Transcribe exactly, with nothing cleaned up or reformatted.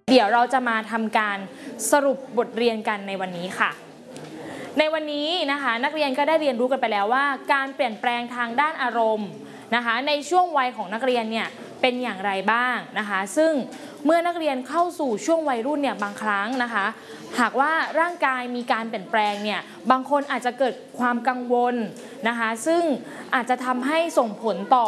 เดี๋ยวเราจะมาทำการสรุปบทเรียนกันในวันนี้ค่ะในวันนี้นะคะนักเรียนก็ได้เรียนรู้กันไปแล้วว่าการเปลี่ยนแปลงทางด้านอารมณ์นะคะในช่วงวัยของนักเรียนเนี่ยเป็นอย่างไรบ้างนะคะซึ่งเมื่อนักเรียนเข้าสู่ช่วงวัยรุ่นเนี่ยบางครั้งนะคะหากว่าร่างกายมีการเปลี่ยนแปลงเนี่ยบางคนอาจจะเกิดความกังวลนะคะซึ่งอาจจะทำให้ส่งผลต่อ